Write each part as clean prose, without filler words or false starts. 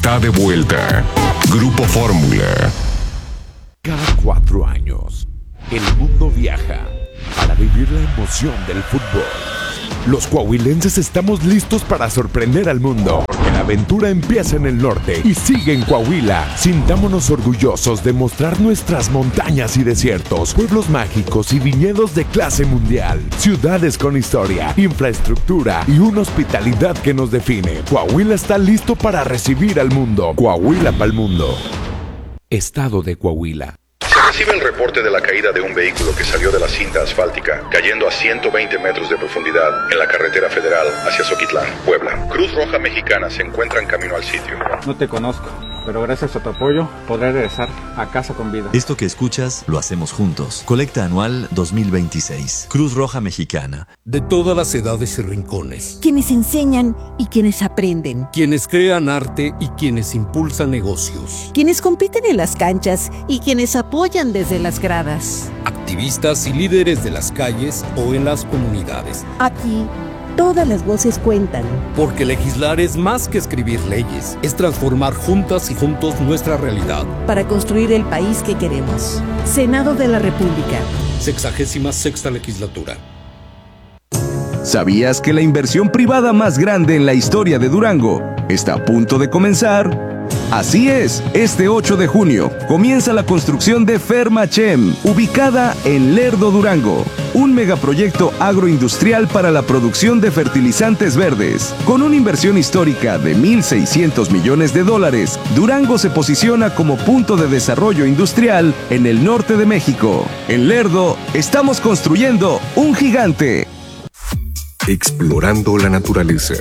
Está de vuelta. Grupo Fórmula. Cada 4 años, el mundo viaja para vivir la emoción del fútbol. Los coahuilenses estamos listos para sorprender al mundo, porque la aventura empieza en el norte y sigue en Coahuila. Sintámonos orgullosos de mostrar nuestras montañas y desiertos, pueblos mágicos y viñedos de clase mundial, ciudades con historia, infraestructura y una hospitalidad que nos define. Coahuila está listo para recibir al mundo. Coahuila pa'l mundo. Estado de Coahuila. Recibe el reporte de la caída de un vehículo que salió de la cinta asfáltica, cayendo a 120 metros de profundidad en la carretera federal hacia Zoquitlán, Puebla. Cruz Roja Mexicana se encuentra en camino al sitio. No te conozco, pero gracias a tu apoyo podré regresar a casa con vida. Esto que escuchas lo hacemos juntos. Colecta anual 2026. Cruz Roja Mexicana. De todas las edades y rincones. Quienes enseñan y quienes aprenden. Quienes crean arte y quienes impulsan negocios. Quienes compiten en las canchas y quienes apoyan desde las gradas. Activistas y líderes de las calles o en las comunidades. Aquí, todas las voces cuentan. Porque legislar es más que escribir leyes, es transformar juntas y juntos nuestra realidad. Para construir el país que queremos. Senado de la República. 66ª legislatura. ¿Sabías que la inversión privada más grande en la historia de Durango está a punto de comenzar? Así es, este 8 de junio comienza la construcción de Fermachem, ubicada en Lerdo, Durango, un megaproyecto agroindustrial para la producción de fertilizantes verdes. Con una inversión histórica de $1,600 millones, Durango se posiciona como punto de desarrollo industrial en el norte de México. En Lerdo, estamos construyendo un gigante. Explorando la naturaleza.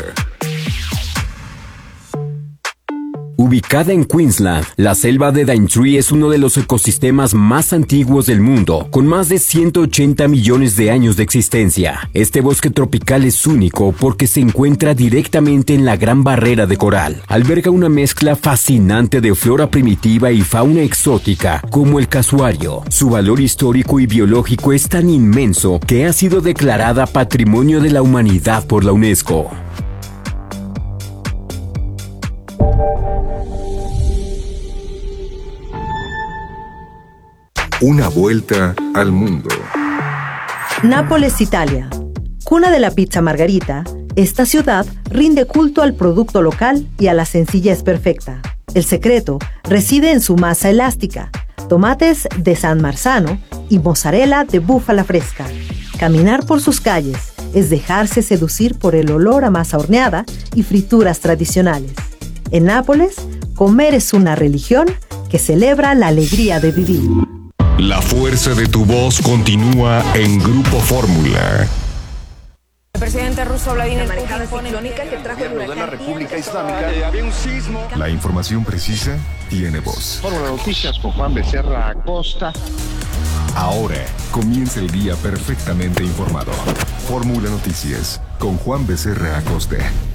Ubicada en Queensland, la selva de Daintree es uno de los ecosistemas más antiguos del mundo, con más de 180 millones de años de existencia. Este bosque tropical es único porque se encuentra directamente en la Gran Barrera de Coral. Alberga una mezcla fascinante de flora primitiva y fauna exótica, como el casuario. Su valor histórico y biológico es tan inmenso que ha sido declarada Patrimonio de la Humanidad por la UNESCO. Una vuelta al mundo. Nápoles, Italia. Cuna de la pizza margarita, esta ciudad rinde culto al producto local y a la sencillez perfecta. El secreto reside en su masa elástica, tomates de San Marzano y mozzarella de búfala fresca. Caminar por sus calles es dejarse seducir por el olor a masa horneada y frituras tradicionales. En Nápoles, comer es una religión que celebra la alegría de vivir. La fuerza de tu voz continúa en Grupo Fórmula. El presidente ruso Vladimir Putin ciclónica que trajo el huracán. De la República Islámica. Había un sismo. La información precisa tiene voz. Fórmula Noticias con Juan Becerra Acosta. Ahora comienza el día perfectamente informado. Fórmula Noticias con Juan Becerra Acosta.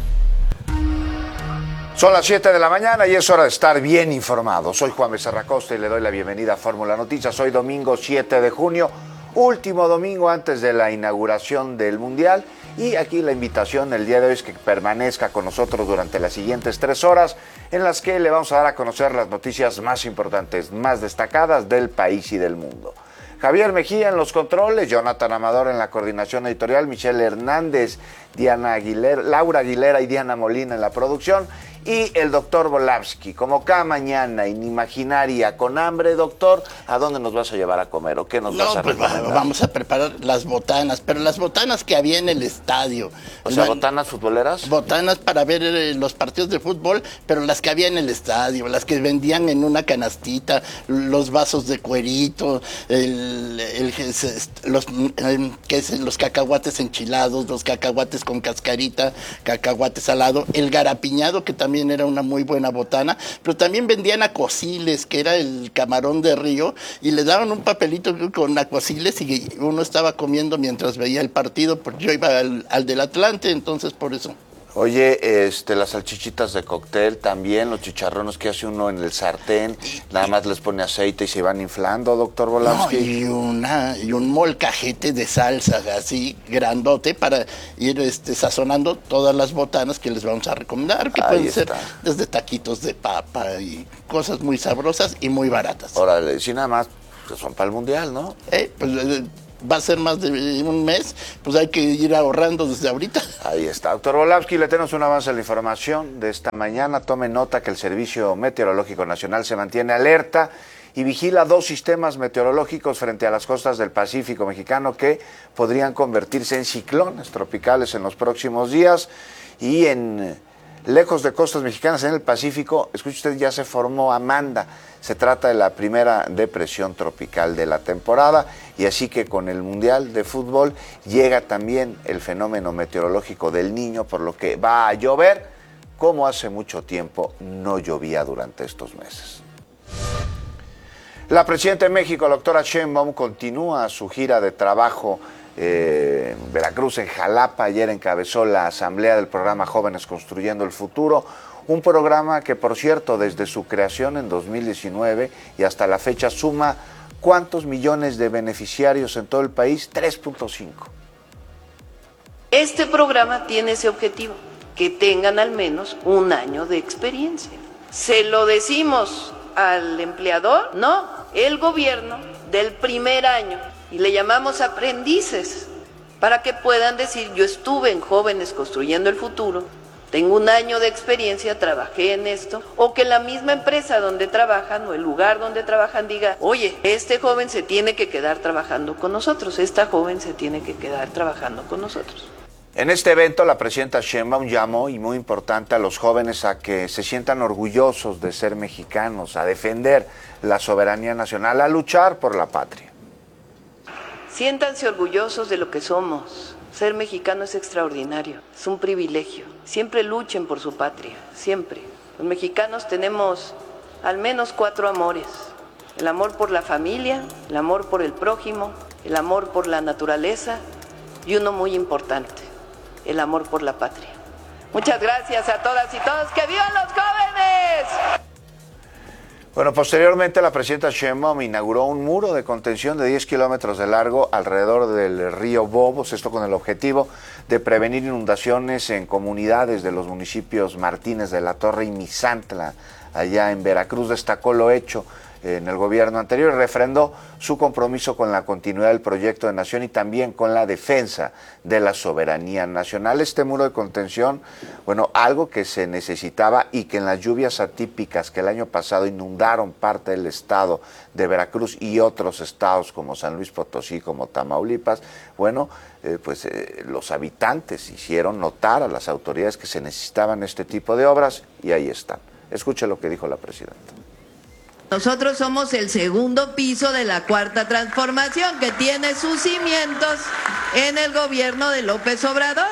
Son las 7 de la mañana y es hora de estar bien informado. Soy Juan Becerra Acosta y le doy la bienvenida a Fórmula Noticias. Hoy domingo 7 de junio, último domingo antes de la inauguración del Mundial. Y aquí la invitación el día de hoy es que permanezca con nosotros durante las siguientes 3 horas en las que le vamos a dar a conocer las noticias más importantes, más destacadas del país y del mundo. Javier Mejía en los controles, Jonathan Amador en la coordinación editorial, Michelle Hernández, Laura Aguilera y Diana Molina en la producción y el doctor Volavsky, como cada mañana, inimaginaria, con hambre, doctor, ¿a dónde nos vas a llevar a comer o qué nos vas a preparar? Vamos a preparar las botanas, pero las botanas que había en el estadio. O sea, ¿botanas futboleras? Botanas para ver los partidos de fútbol, pero las que había en el estadio, las que vendían en una canastita, los vasos de cuerito, los cacahuates enchilados, los cacahuates con cascarita, cacahuate salado, el garapiñado, que también era una muy buena botana, pero también vendían acuaciles, que era el camarón de río, y le daban un papelito con acuaciles y uno estaba comiendo mientras veía el partido, porque yo iba al del Atlante, entonces por eso. Oye, las salchichitas de cóctel también, los chicharrones que hace uno en el sartén, nada más les pone aceite y se van inflando, doctor Volavsky. No, y un molcajete de salsa así grandote para ir sazonando todas las botanas que les vamos a recomendar, que pueden ser desde taquitos de papa y cosas muy sabrosas y muy baratas. Órale, si nada más pues son para el Mundial, ¿no? Va a ser más de un mes, pues hay que ir ahorrando desde ahorita. Ahí está. Doctor Volavsky, le tenemos un avance de la información de esta mañana. Tome nota que el Servicio Meteorológico Nacional se mantiene alerta y vigila 2 sistemas meteorológicos frente a las costas del Pacífico mexicano que podrían convertirse en ciclones tropicales en los próximos días. Y lejos de costas mexicanas, en el Pacífico, escuche usted, ya se formó Amanda. Se trata de la primera depresión tropical de la temporada y así que con el Mundial de Fútbol llega también el fenómeno meteorológico del Niño, por lo que va a llover como hace mucho tiempo no llovía durante estos meses. La presidenta de México, la doctora Sheinbaum, continúa su gira de trabajo en Veracruz, en Jalapa. Ayer encabezó la asamblea del programa Jóvenes Construyendo el Futuro, un programa que, por cierto, desde su creación en 2019 y hasta la fecha suma ¿cuántos millones de beneficiarios en todo el país? 3.5. Este programa tiene ese objetivo, que tengan al menos un año de experiencia. ¿Se lo decimos al empleador? No, el gobierno del primer año, y le llamamos aprendices, para que puedan decir, yo estuve en Jóvenes Construyendo el Futuro, tengo un año de experiencia, trabajé en esto, o que la misma empresa donde trabajan o el lugar donde trabajan diga, oye, este joven se tiene que quedar trabajando con nosotros, esta joven se tiene que quedar trabajando con nosotros. En este evento, la presidenta Sheinbaum llamó, y muy importante, a los jóvenes a que se sientan orgullosos de ser mexicanos, a defender la soberanía nacional, a luchar por la patria. Siéntanse orgullosos de lo que somos. Ser mexicano es extraordinario, es un privilegio. Siempre luchen por su patria, siempre. Los mexicanos tenemos al menos 4 amores. El amor por la familia, el amor por el prójimo, el amor por la naturaleza y uno muy importante, el amor por la patria. Muchas gracias a todas y todos. ¡Que vivan los jóvenes! Bueno, posteriormente la presidenta Sheinbaum inauguró un muro de contención de 10 kilómetros de largo alrededor del río Bobos, esto con el objetivo de prevenir inundaciones en comunidades de los municipios Martínez de la Torre y Misantla, allá en Veracruz. Destacó lo hecho en el gobierno anterior y refrendó su compromiso con la continuidad del proyecto de nación y también con la defensa de la soberanía nacional. Este muro de contención, bueno, algo que se necesitaba y que en las lluvias atípicas que el año pasado inundaron parte del estado de Veracruz y otros estados como San Luis Potosí, como Tamaulipas, bueno, los habitantes hicieron notar a las autoridades que se necesitaban este tipo de obras y ahí están. Escuche lo que dijo la presidenta. Nosotros somos el segundo piso de la Cuarta Transformación, que tiene sus cimientos en el gobierno de López Obrador.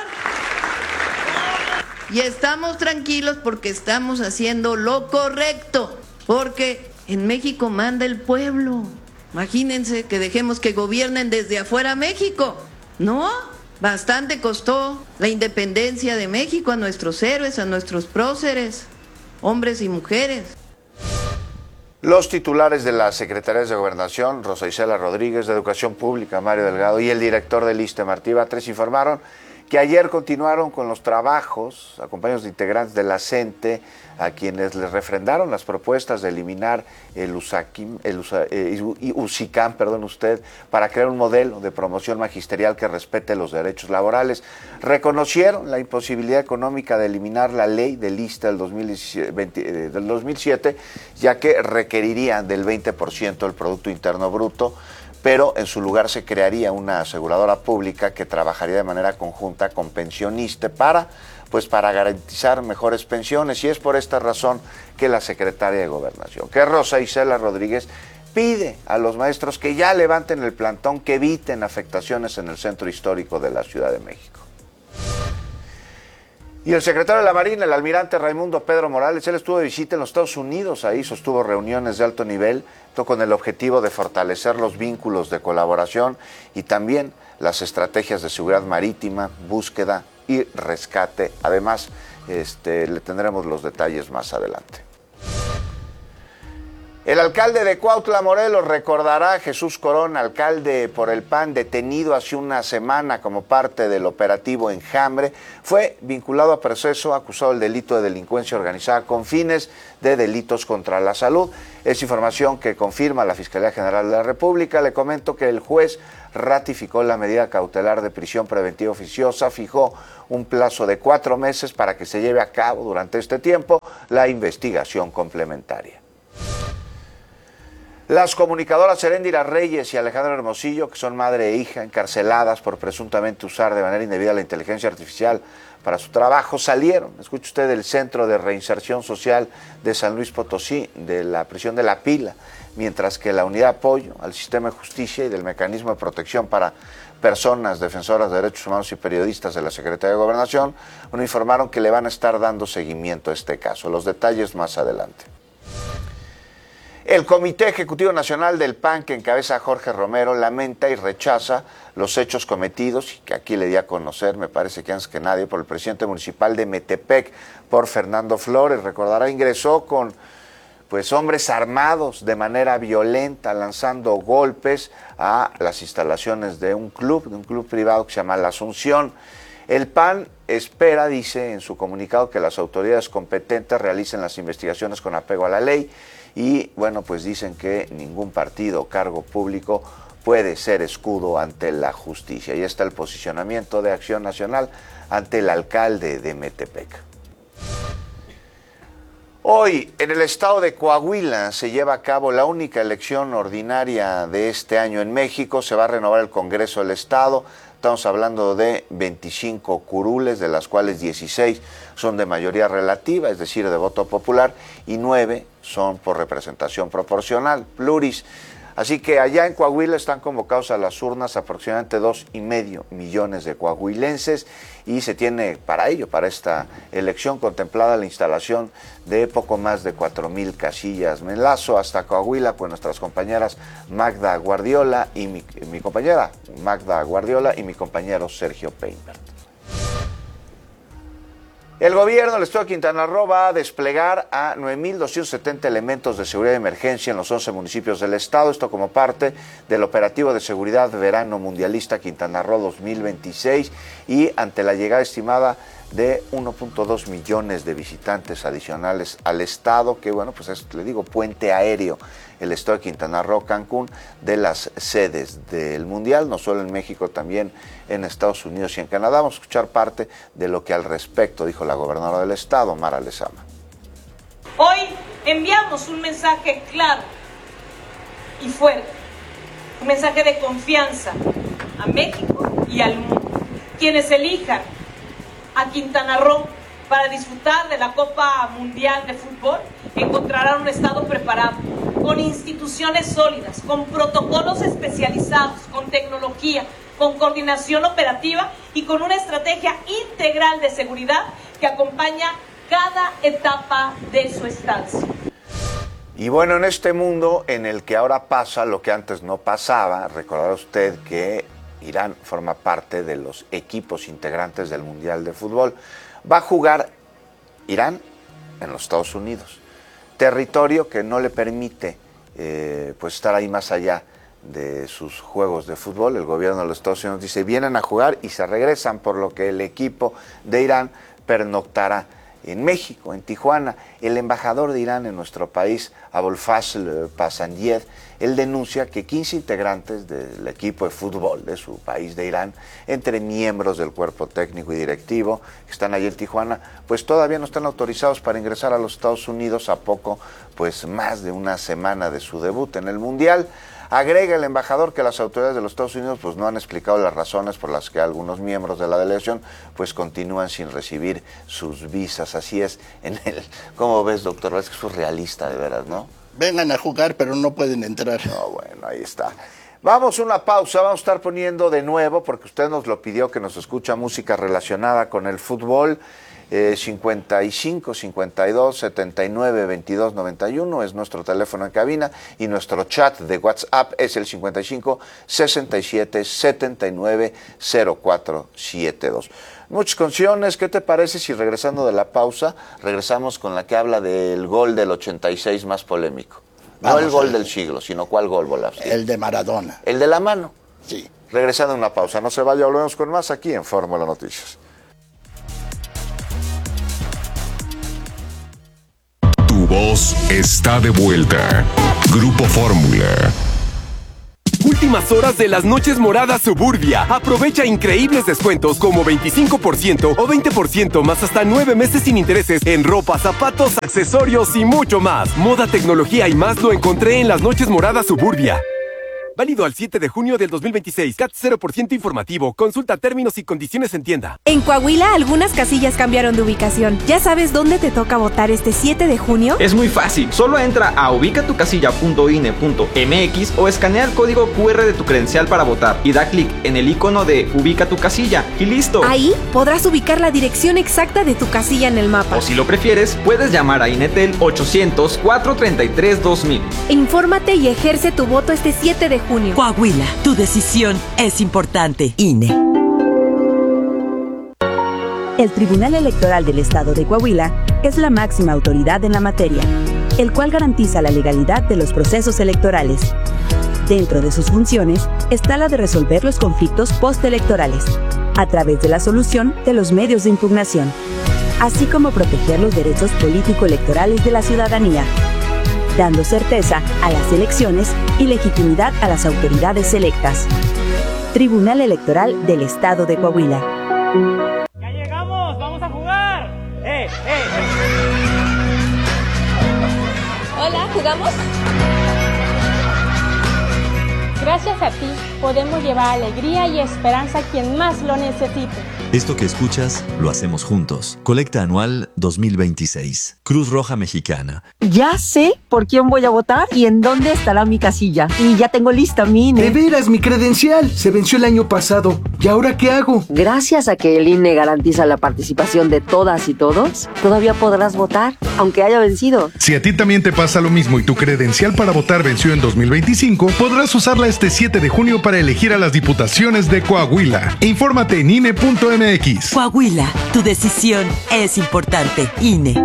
Y estamos tranquilos porque estamos haciendo lo correcto, porque en México manda el pueblo. Imagínense que dejemos que gobiernen desde afuera México, ¿no? Bastante costó la independencia de México a nuestros héroes, a nuestros próceres, hombres y mujeres. Los titulares de las Secretarías de Gobernación, Rosa Isela Rodríguez, de Educación Pública, Mario Delgado, y el director del ISSSTE, Martí Batres, informaron que ayer continuaron con los trabajos, acompañados de integrantes de la CENTE, a quienes les refrendaron las propuestas de eliminar el USICAM, para crear un modelo de promoción magisterial que respete los derechos laborales. Reconocieron la imposibilidad económica de eliminar la ley del ISSSTE del 2007, ya que requeriría del 20% del Producto Interno Bruto, pero en su lugar se crearía una aseguradora pública que trabajaría de manera conjunta con Pensioniste para garantizar mejores pensiones, y es por esta razón que la secretaria de Gobernación, que es Rosa Isela Rodríguez, pide a los maestros que ya levanten el plantón, que eviten afectaciones en el centro histórico de la Ciudad de México. Y el secretario de la Marina, el almirante Raimundo Pedro Morales, él estuvo de visita en los Estados Unidos, ahí sostuvo reuniones de alto nivel, con el objetivo de fortalecer los vínculos de colaboración y también las estrategias de seguridad marítima, búsqueda y rescate. Además, le tendremos los detalles más adelante. El alcalde de Cuautla, Morelos, recordará a Jesús Corona, alcalde por el PAN, detenido hace una semana como parte del operativo Enjambre. Fue vinculado a proceso, acusado del delito de delincuencia organizada con fines de delitos contra la salud. Es información que confirma la Fiscalía General de la República. Le comento que el juez ratificó la medida cautelar de prisión preventiva oficiosa, fijó un plazo de 4 meses para que se lleve a cabo durante este tiempo la investigación complementaria. Las comunicadoras Heréndira Reyes y Alejandra Hermosillo, que son madre e hija, encarceladas por presuntamente usar de manera indebida la inteligencia artificial para su trabajo, salieron, escuche usted, del Centro de Reinserción Social de San Luis Potosí, de la prisión de La Pila, mientras que la Unidad de Apoyo al Sistema de Justicia y del Mecanismo de Protección para Personas Defensoras de Derechos Humanos y Periodistas de la Secretaría de Gobernación, informaron que le van a estar dando seguimiento a este caso. Los detalles más adelante. El Comité Ejecutivo Nacional del PAN, que encabeza Jorge Romero, lamenta y rechaza los hechos cometidos, y que aquí le di a conocer, me parece que antes que nadie, por el presidente municipal de Metepec, por Fernando Flores. Recordará, ingresó con hombres armados de manera violenta, lanzando golpes a las instalaciones de un club privado que se llama La Asunción. El PAN espera, dice en su comunicado, que las autoridades competentes realicen las investigaciones con apego a la ley. Y bueno, pues dicen que ningún partido o cargo público puede ser escudo ante la justicia. Y está el posicionamiento de Acción Nacional ante el alcalde de Metepec. Hoy, en el estado de Coahuila, se lleva a cabo la única elección ordinaria de este año en México. Se va a renovar el Congreso del Estado. Estamos hablando de 25 curules, de las cuales 16 son de mayoría relativa, es decir, de voto popular, y 9 son por representación proporcional, pluris. Así que allá en Coahuila están convocados a las urnas aproximadamente 2,5 millones de coahuilenses, y se tiene para ello, para esta elección, contemplada la instalación de poco más de 4,000 casillas. Me enlazo hasta Coahuila con nuestras compañeras Magda Guardiola y mi compañera Magda Guardiola y mi compañero Sergio Peinbert. El gobierno del estado de Quintana Roo va a desplegar a 9,270 elementos de seguridad de emergencia en los 11 municipios del estado, esto como parte del operativo de seguridad Verano Mundialista Quintana Roo 2026, y ante la llegada estimada de 1.2 millones de visitantes adicionales al estado, que bueno, pues es, le digo, puente aéreo, el estado de Quintana Roo, Cancún, de las sedes del Mundial, no solo en México, también en Estados Unidos y en Canadá. Vamos a escuchar parte de lo que al respecto dijo la gobernadora del estado, Mara Lezama. Hoy enviamos un mensaje claro y fuerte, un mensaje de confianza a México y al mundo. Quienes elijan a Quintana Roo para disfrutar de la Copa Mundial de Fútbol encontrarán un estado preparado, con instituciones sólidas, con protocolos especializados, con tecnología, con coordinación operativa y con una estrategia integral de seguridad que acompaña cada etapa de su estancia. Y bueno, en este mundo en el que ahora pasa lo que antes no pasaba, recordará usted que Irán forma parte de los equipos integrantes del Mundial de Fútbol. Va a jugar Irán en los Estados Unidos, territorio que no le permite pues estar ahí más allá de sus juegos de fútbol. El gobierno de los Estados Unidos dice, vienen a jugar y se regresan, por lo que el equipo de Irán pernoctará en México, en Tijuana. El embajador de Irán en nuestro país, Abolfazl Pasandiev, él denuncia que 15 integrantes del equipo de fútbol de su país de Irán, entre miembros del cuerpo técnico y directivo que están allí en Tijuana, pues todavía no están autorizados para ingresar a los Estados Unidos a poco, pues más de una semana de su debut en el Mundial. Agrega el embajador que las autoridades de los Estados Unidos pues no han explicado las razones por las que algunos miembros de la delegación pues continúan sin recibir sus visas. Así es, ¿cómo ves, doctor? Es que es surrealista, de veras, ¿no? Vengan a jugar, pero no pueden entrar. No, bueno, ahí está. Vamos a una pausa, vamos a estar poniendo de nuevo, porque usted nos lo pidió, que nos escucha música relacionada con el fútbol. 55 52 79 22 91 es nuestro teléfono en cabina y nuestro chat de WhatsApp es el 55 67 79 04 72. Muchas canciones, ¿qué te parece si regresando de la pausa regresamos con la que habla del gol del 86 más polémico? No el gol del siglo, sino ¿cuál gol, Volavsky? El de Maradona. El de la mano. Sí. Regresando a una pausa, no se vaya, volvemos con más aquí en Fórmula Noticias. Tu voz está de vuelta. Grupo Fórmula. Últimas horas de las noches moradas Suburbia. Aprovecha increíbles descuentos como 25% o 20% más hasta 9 meses sin intereses en ropa, zapatos, accesorios y mucho más. Moda, tecnología y más lo encontré en las noches moradas Suburbia. Válido al 7 de junio del 2026. CAT 0% informativo. Consulta términos y condiciones en tienda. En Coahuila, algunas casillas cambiaron de ubicación. ¿Ya sabes dónde te toca votar este 7 de junio? Es muy fácil. Solo entra a ubicatucasilla.ine.mx o escanea el código QR de tu credencial para votar y da clic en el icono de Ubica tu casilla y listo. Ahí podrás ubicar la dirección exacta de tu casilla en el mapa. O si lo prefieres, puedes llamar a Inetel 800-433-2000. Infórmate y ejerce tu voto este 7 de junio. Coahuila, tu decisión es importante. INE. El Tribunal Electoral del Estado de Coahuila es la máxima autoridad en la materia, el cual garantiza la legalidad de los procesos electorales. Dentro de sus funciones está la de resolver los conflictos postelectorales, a través de la solución de los medios de impugnación, así como proteger los derechos político-electorales de la ciudadanía, dando certeza a las elecciones y legitimidad a las autoridades electas. Tribunal Electoral del Estado de Coahuila. ¡Ya llegamos! ¡Vamos a jugar! Hola, ¿jugamos? Gracias a ti, podemos llevar alegría y esperanza a quien más lo necesite. Esto que escuchas, lo hacemos juntos. Colecta anual 2026. Cruz Roja Mexicana. Ya sé por quién voy a votar y en dónde estará mi casilla. Y ya tengo lista mi INE. De veras, mi credencial se venció el año pasado. ¿Y ahora qué hago? Gracias a que el INE garantiza la participación de todas y todos, todavía podrás votar, aunque haya vencido. Si a ti también te pasa lo mismo y tu credencial para votar venció en 2025, podrás usarla este 7 de junio para elegir a las diputaciones de Coahuila. Infórmate en INE.mx. Coahuila, tu decisión es importante. INE.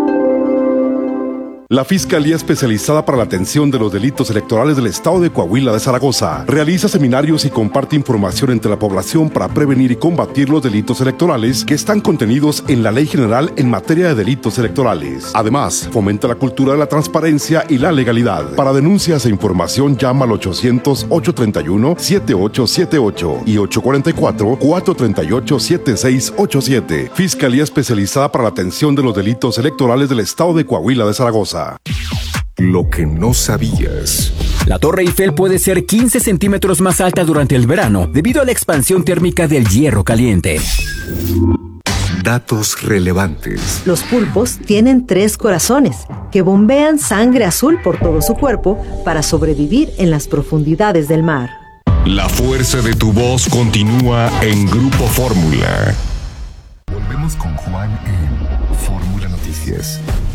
La Fiscalía Especializada para la Atención de los Delitos Electorales del Estado de Coahuila de Zaragoza realiza seminarios y comparte información entre la población para prevenir y combatir los delitos electorales que están contenidos en la Ley General en materia de delitos electorales. Además, fomenta la cultura de la transparencia y la legalidad. Para denuncias e información llama al 800-831-7878 y 844-438-7687. Fiscalía Especializada para la Atención de los Delitos Electorales del Estado de Coahuila de Zaragoza. Lo que no sabías. La Torre Eiffel puede ser 15 centímetros más alta durante el verano debido a la expansión térmica del hierro caliente. Datos relevantes. Los pulpos tienen 3 corazones que bombean sangre azul por todo su cuerpo para sobrevivir en las profundidades del mar. La fuerza de tu voz continúa en Grupo Fórmula. Volvemos con Juan en Fórmula Noticias.